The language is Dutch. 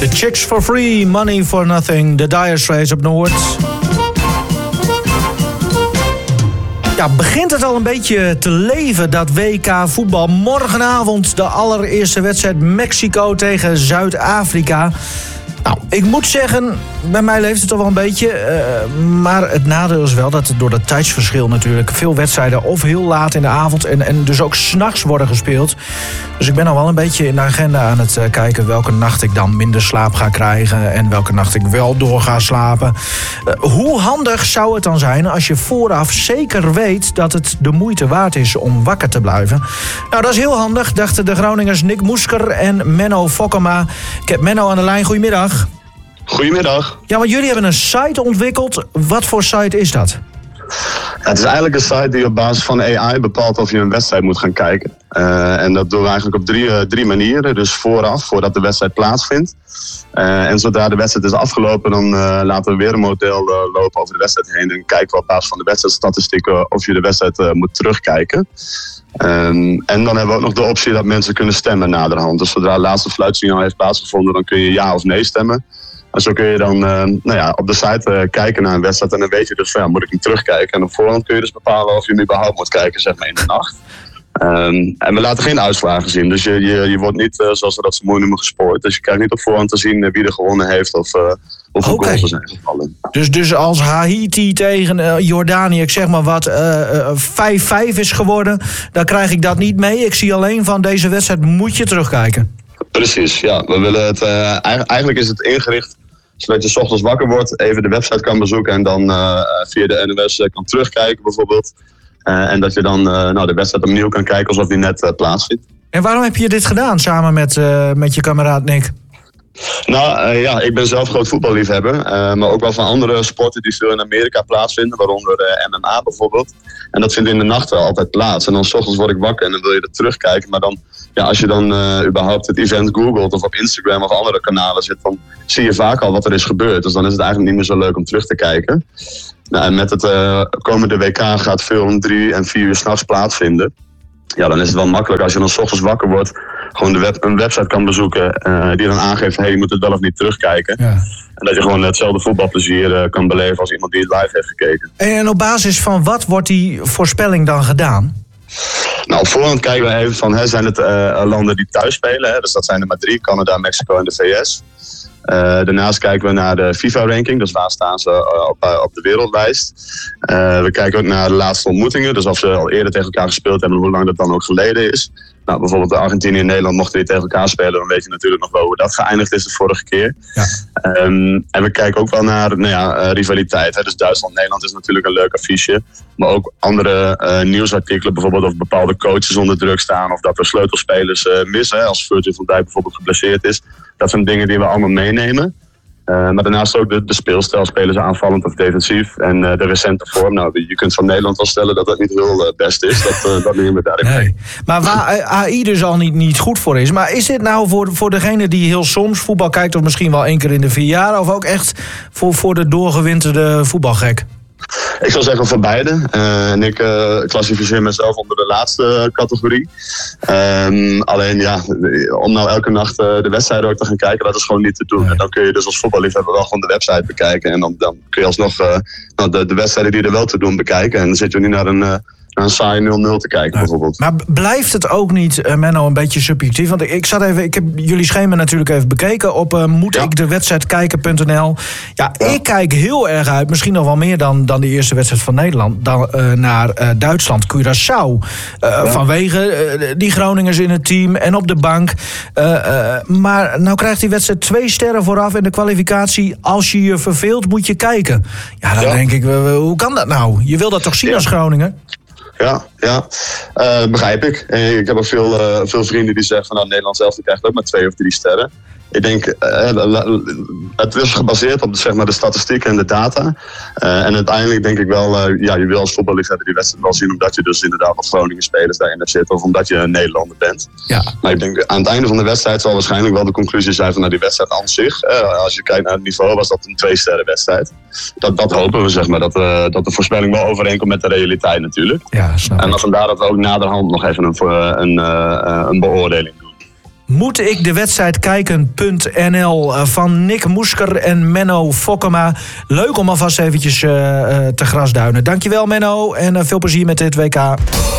The Chicks for Free, Money for Nothing. De Dire Straits op Noord. Ja, begint het al een beetje te leven, dat WK voetbal. Morgenavond de allereerste wedstrijd Mexico tegen Zuid-Afrika. Nou, ik moet zeggen, bij mij leeft het toch wel een beetje. Maar het nadeel is wel dat door dat tijdsverschil natuurlijk veel wedstrijden of heel laat in de avond en dus ook 's nachts worden gespeeld. Dus ik ben al wel een beetje in de agenda aan het kijken welke nacht ik dan minder slaap ga krijgen en welke nacht ik wel door ga slapen. Hoe handig zou het dan zijn als je vooraf zeker weet dat het de moeite waard is om wakker te blijven? Nou, dat is heel handig, dachten de Groningers Nick Moesker en Menno Fokkema. Ik heb Menno aan de lijn. Goedemiddag. Goedemiddag. Ja, want jullie hebben een site ontwikkeld. Wat voor site is dat? Het is eigenlijk een site die op basis van AI bepaalt of je een wedstrijd moet gaan kijken. En dat doen we eigenlijk op drie manieren. Dus voordat de wedstrijd plaatsvindt. En zodra de wedstrijd is afgelopen, dan laten we weer een model lopen over de wedstrijd heen. En kijken we op basis van de wedstrijdstatistieken of je de wedstrijd moet terugkijken. En dan hebben we ook nog de optie dat mensen kunnen stemmen naderhand. Dus zodra het laatste fluitsignaal heeft plaatsgevonden, dan kun je ja of nee stemmen. En zo kun je dan op de site kijken naar een wedstrijd. En dan weet je dus van, moet ik hem terugkijken. En op voorhand kun je dus bepalen of je hem überhaupt moet kijken, zeg maar in de nacht. En we laten geen uitslagen zien. Dus je wordt niet, zoals we dat zo mooi noemen, gespoord. Dus je krijgt niet op voorhand te zien wie er gewonnen heeft of hoeveel goals er zijn gevallen. Dus als Haiti tegen Jordanië, ik zeg maar wat, 5-5 is geworden, dan krijg ik dat niet mee. Ik zie alleen van deze wedstrijd moet je terugkijken. Precies, ja. We willen het, eigenlijk is het ingericht zodat je 's ochtends wakker wordt, even de website kan bezoeken en dan via de NOS kan terugkijken bijvoorbeeld. En dat je dan de wedstrijd opnieuw kan kijken alsof die net plaatsvindt. En waarom heb je dit gedaan samen met je kameraad Nick? Nou ik ben zelf groot voetballiefhebber. Maar ook wel van andere sporten die veel in Amerika plaatsvinden. Waaronder MMA bijvoorbeeld. En dat vindt in de nacht wel altijd plaats. En dan 's ochtends word ik wakker en dan wil je er terugkijken. Maar dan, als je dan überhaupt het event googelt of op Instagram of andere kanalen zit, dan zie je vaak al wat er is gebeurd. Dus dan is het eigenlijk niet meer zo leuk om terug te kijken. Nou, en met het komende WK gaat veel om 3 en 4 uur 's nachts plaatsvinden. Ja, dan is het wel makkelijk als je dan 's ochtends wakker wordt, gewoon een website kan bezoeken die dan aangeeft, je moet het wel of niet terugkijken. Ja. En dat je gewoon hetzelfde voetbalplezier kan beleven als iemand die het live heeft gekeken. En op basis van wat wordt die voorspelling dan gedaan? Nou, op voorhand kijken we even van, zijn het landen die thuis spelen? Hè? Dus dat zijn er maar 3, Canada, Mexico en de VS. Daarnaast kijken we naar de FIFA-ranking, dus waar staan ze op de wereldlijst. We kijken ook naar de laatste ontmoetingen, dus of ze al eerder tegen elkaar gespeeld hebben en hoe lang dat dan ook geleden is. Nou, bijvoorbeeld Argentinië en Nederland mochten die tegen elkaar spelen, dan weet je natuurlijk nog wel hoe dat geëindigd is de vorige keer. Ja. En we kijken ook wel naar rivaliteit. Hè? Dus Duitsland-Nederland is natuurlijk een leuk affiche. Maar ook andere nieuwsartikelen, bijvoorbeeld of bepaalde coaches onder druk staan of dat er sleutelspelers missen. Hè? Als Virgil van Dijk bijvoorbeeld geblesseerd is. Dat zijn dingen die we allemaal meenemen. Maar daarnaast ook de speelstijl, spelen ze aanvallend of defensief. En de recente vorm, je kunt van Nederland wel stellen dat dat niet heel best is. Dat nemen we daarin mee. Maar waar AI dus al niet goed voor is. Maar is dit nou voor degene die heel soms voetbal kijkt, of misschien wel 1 keer in de 4 jaar, of ook echt voor de doorgewinterde voetbalgek? Ik zou zeggen van beide. En ik klassificeer mezelf onder de laatste categorie. Alleen om nou elke nacht de wedstrijden ook te gaan kijken, dat is gewoon niet te doen. En dan kun je dus als voetballiefhebber wel gewoon de website bekijken. En dan kun je alsnog de wedstrijden die er wel te doen bekijken. En dan zit je niet naar een saai 0-0 te kijken bijvoorbeeld. Maar blijft het ook niet, Menno, een beetje subjectief? Want ik heb jullie schema natuurlijk even bekeken op moetikdewedstrijdkijken.nl. Ik kijk heel erg uit, misschien nog wel meer dan de eerste wedstrijd van Nederland, naar Duitsland, Curaçao. Vanwege die Groningers in het team en op de bank. Maar nou krijgt die wedstrijd 2 sterren vooraf in de kwalificatie. Als je je verveelt, moet je kijken. Ja, dan denk ik, hoe kan dat nou? Je wil dat toch zien als Groningen? Ja, begrijp ik. Ik heb ook veel vrienden die zeggen van Nederland zelf krijgt ook maar 2 of 3 sterren. Ik denk, het is gebaseerd op de statistieken en de data. En uiteindelijk denk ik wel, je wil als voetballiefhebber die wedstrijd wel zien, omdat je dus inderdaad wat Groningen spelers daarin hebt zitten, of omdat je een Nederlander bent. Ja. Maar ik denk, aan het einde van de wedstrijd zal waarschijnlijk wel de conclusie zijn van die wedstrijd aan zich. Als je kijkt naar het niveau, was dat een 2-sterren wedstrijd. Dat hopen we, zeg maar, dat de voorspelling wel overeenkomt met de realiteit natuurlijk. Ja, snap ik. En dan vandaar dat we ook naderhand nog even een beoordeling doen. Moet ik de wedstrijd kijken.nl van Nick Moesker en Menno Fokkema. Leuk om alvast eventjes te grasduinen. Dankjewel Menno en veel plezier met dit WK.